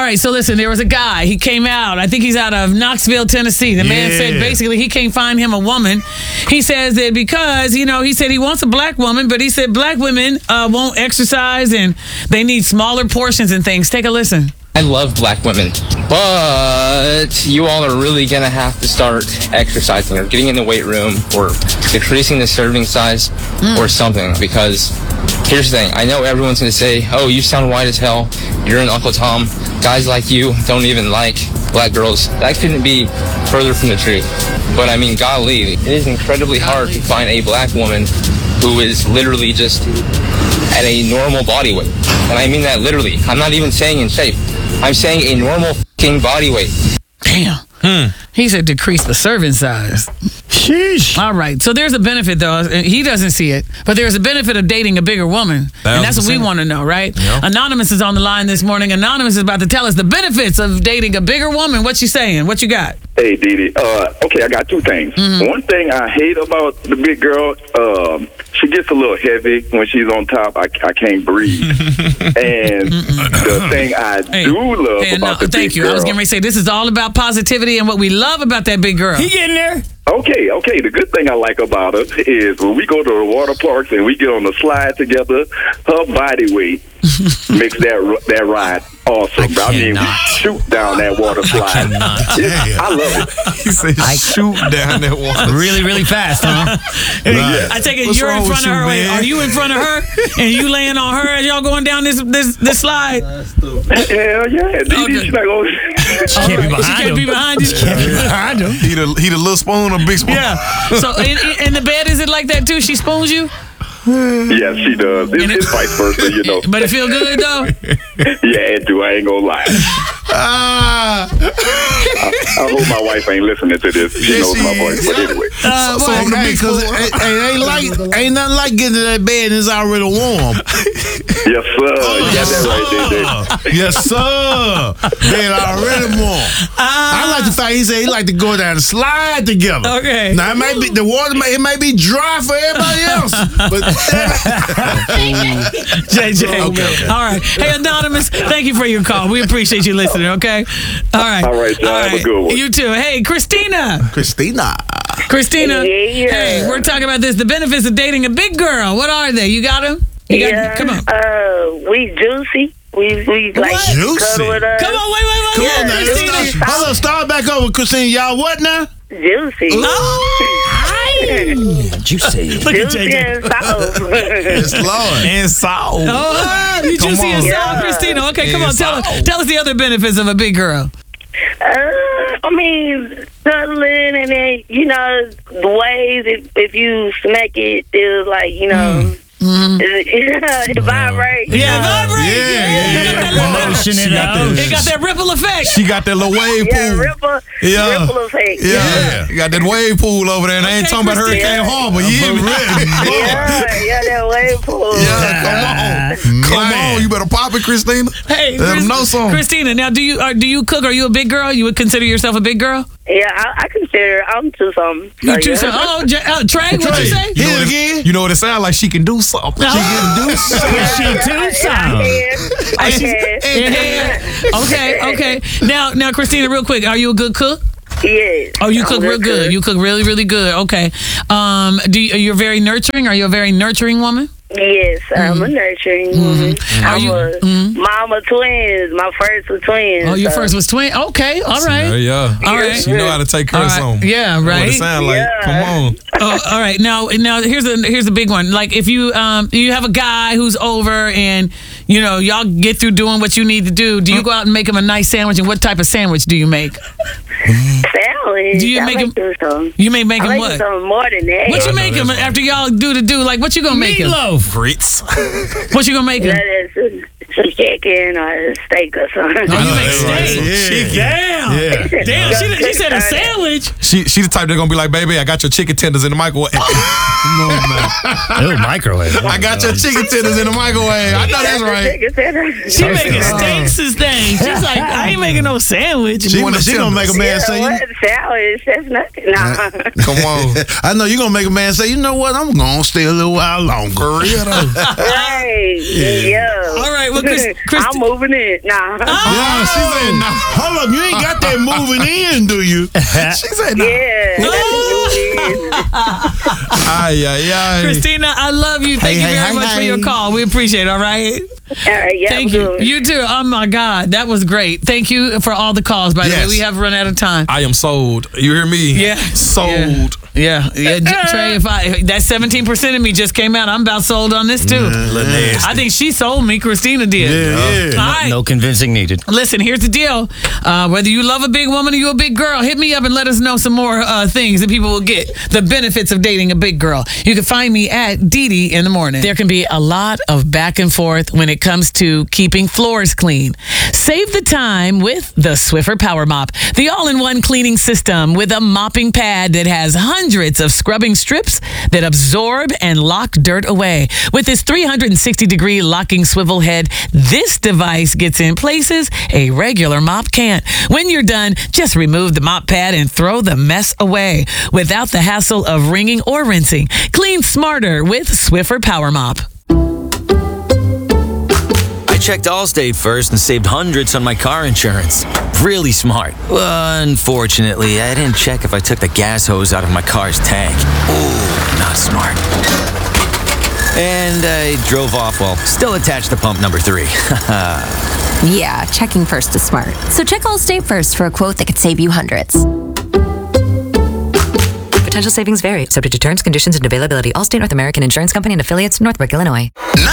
right, so listen, there was a guy. He came out. I think he's out of Knoxville, Tennessee. The man said basically he can't find him a woman. He says that because, he said he wants a black woman, but he said black women won't exercise and they need smaller portions and things. Take a listen. I love black women, but you all are really going to have to start exercising or getting in the weight room or decreasing the serving size or something, because here's the thing. I know everyone's going to say, oh, you sound white as hell. You're an Uncle Tom. Guys like you don't even like black girls. That couldn't be further from the truth. But I mean, golly, it is incredibly hard to find a black woman who is literally just at a normal body weight. And I mean that literally. I'm not even saying in shape. I'm saying a normal f***ing body weight. Damn. He said decrease the serving size. Sheesh. All right. So there's a benefit, though. He doesn't see it. But there's a benefit of dating a bigger woman. And that's what we want to know, right? Yep. Anonymous is on the line this morning. Anonymous is about to tell us the benefits of dating a bigger woman. What you saying? What you got? Hey, Didi. Okay, I got two things. One thing I hate about the big girl, she gets a little heavy when she's on top. I can't breathe. And the thing I do love about the big girl... I was getting ready to say, this is all about positivity and what we love about that big girl. He getting there. Okay. The good thing I like about her is when we go to the water parks and we get on the slide together, her body weight makes that ride awesome. I mean, we shoot down that water slide. I love it. He said, shoot down that water. Really, really fast, huh? Right. I take it you're in front of her. Are you in front of her and you laying on her as y'all going down this slide? Hell yeah. She's not going She can't be behind him. She can't be behind him. He the little spoon or big spoon? Yeah. So in the bed, is it like that too? She spoons you? Yes, she does. It's vice versa, But it feel good though? Yeah, it do. I ain't gonna lie. I hope my wife ain't listening to this. She knows my voice. But anyway. Because ain't nothing like getting to that bed and it's already warm. Yes, sir. You got that right there. Yes, sir. Bed already warm. I like the fact he said he like to go down and slide together. Okay. Now it might be the water. It may be dry for everybody else, but JJ. Okay. All right. Hey, Anonymous, thank you for your call. We appreciate you listening, okay? All right. All right, y'all. Have a good one. You too. Hey, Christina. Yeah. Hey, we're talking about this. The benefits of dating a big girl. What are they? You got them? Come on. We juicy. We like cuddle with us. Come on, wait. Come on now. Hold on, start back over, Christina. Y'all what now? Juicy. Juicy. Look at Juicy JJ. and soft. Yes, Lord. And salt. You juicy and soft, Yeah. Christina. Okay, come on. Tell us the other benefits of a big girl. I mean, cuddling and then, the ways if you smack it, it's like, it vibrates. Yeah, vibrate. Yeah. Motion it out. It got that ripple effect. She got that little wave pool. Ripple effect. Yeah. You got that wave pool over there, and I ain't talking about Hurricane Harbor. You hear me? That wave pool. Yeah, come on. You better pop it, Christina. Hey, let them know something. Christina, now do you cook? Are you a big girl? You would consider yourself a big girl? Yeah, I consider I'm too something. You too something. Trey, what you say? Hit it again. You know what it sounds like? She can do something. She can do something. She do something. Okay. Now, Christina, real quick, are you a good cook? Yes. Oh, you cook real good. You cook really, really good. Okay. You're very nurturing? Are you a very nurturing woman? Yes, I'm a nurturing woman. I'm a mom of twins. My first was twins. Oh, your first was twin? Okay, all right. Yeah. All right. You know how to take care of something. Yeah, right. What it sound like. Come on. All right. Now here's a big one. Like if you have a guy who's over and y'all get through doing what you need to do you go out and make him a nice sandwich? And what type of sandwich do you make? Salad. Do you make him? You may make him what? Something more than that. What you make him after y'all do? Like what you gonna make him? Meatloaf. Grits. What you gonna make him? Some chicken or a steak or something. Oh, you make steak? Yeah. Damn, she said a sandwich. She the type that's gonna be like, baby, I got your chicken tenders in the microwave. Microwave. I got your chicken tenders in the microwave. I know that's right. She making steaks and things. She's like, I ain't making no sandwich. She gonna make a man say, salad? That's nothing. Nah. Come on. I know you're gonna make a man say, you know what? I'm gonna stay a little while longer. Right. Yeah. All right. well, I'm moving in. Nah. Yeah, she said, hold up, you ain't got that moving in, do you? She said, no. Yeah. Christina, I love you. Thank you very much for your call. We appreciate it, all right? All right, yeah. Thank you. You too. Oh, my God. That was great. Thank you for all the calls, by the way. We have run out of time. I am sold. You hear me? Yeah. Sold. Yeah. Trey, that 17% of me just came out. I'm about sold on this, too. I think she sold me. Christina did. Yeah. All right. No convincing needed. Listen, here's the deal. Whether you love a big woman or you a big girl, hit me up and let us know some more things that people will get. The benefits of dating a big girl. You can find me at Dee in the morning. There can be a lot of back and forth when it comes to keeping floors clean. Save the time with the Swiffer Power Mop, the all-in-one cleaning system with a mopping pad that has hundreds of scrubbing strips that absorb and lock dirt away. With its 360-degree locking swivel head, this device gets in places a regular mop can't. When you're done, just remove the mop pad and throw the mess away without the hassle of wringing or rinsing. Clean smarter with Swiffer Power Mop. I checked Allstate first and saved hundreds on my car insurance. Really smart. Unfortunately, I didn't check if I took the gas hose out of my car's tank. Ooh, not smart. And I drove off while still attached to pump number 3. Yeah, checking first is smart. So check Allstate first for a quote that could save you hundreds. Potential savings vary, subject to terms, conditions, and availability. Allstate North American Insurance Company and affiliates, Northbrook, Illinois.